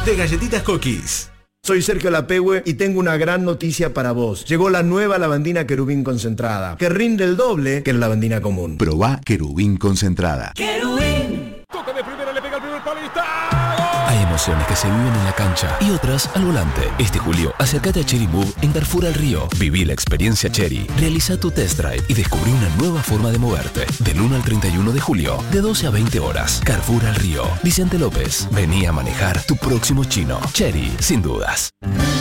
de galletitas Cookies. Soy Sergio Lapehue y tengo una gran noticia para vos. Llegó la nueva lavandina Querubín concentrada, que rinde el doble que la lavandina común. Probá Querubín concentrada. ¡Querubín! Toca de primera, le pega el primer palo y está. Hay emociones que se viven en la cancha y otras al volante. Este julio, acércate a Cherry Move en Carrefour al Río. Viví la experiencia Cherry. Realiza tu test drive y descubrí una nueva forma de moverte. Del 1 al 31 de julio, de 12 a 20 horas. Carrefour al Río. Vicente López. Vení a manejar tu próximo chino. Cherry, sin dudas.